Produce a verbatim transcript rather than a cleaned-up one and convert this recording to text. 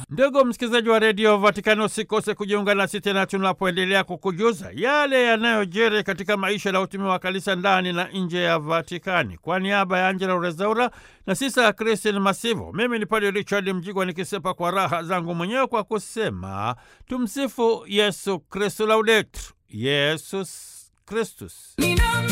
Ndugu msikilizaji wa redio Vatikani, usikose kujiunga nasi tena tunapoendelea kukujuza yale yanayojiri katika maisha na utume wa kanisa ndani na nje ya Vatikani. Kwa niaba ya Angela Rezaura na sisa Christine Masivo, mimi ni Padre Richard Mjigwa nikisepa kwa raha zangu mwenyewe kwa kusema tumsifu Yesu Kristu, laudetur Yesus Kristus.